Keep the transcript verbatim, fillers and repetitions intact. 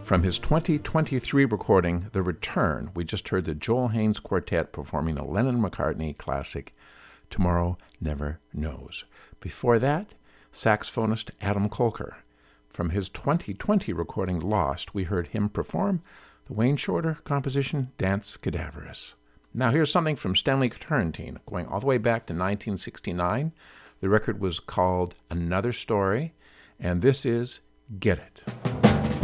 From his twenty twenty-three recording, The Return, we just heard the Joel Haynes Quartet performing the Lennon-McCartney classic, Tomorrow Never Knows. Before that, saxophonist Adam Kolker. From his twenty twenty recording, Lost, we heard him perform the Wayne Shorter composition, Dance Cadaverous. Now here's something from Stanley Turrentine, going all the way back to nineteen sixty-nine. The record was called Another Story, and this is Get It.